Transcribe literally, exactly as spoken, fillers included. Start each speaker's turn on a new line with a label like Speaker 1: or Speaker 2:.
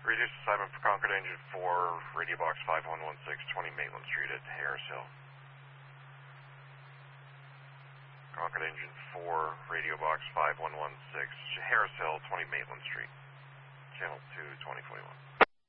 Speaker 1: Reduce assignment for Concord Engine four, Radio Box five one one six, twenty Maitland Street at Harris Hill. Concord Engine four, Radio Box five one one six, Harris Hill, twenty Maitland Street. Channel two, twenty forty-one.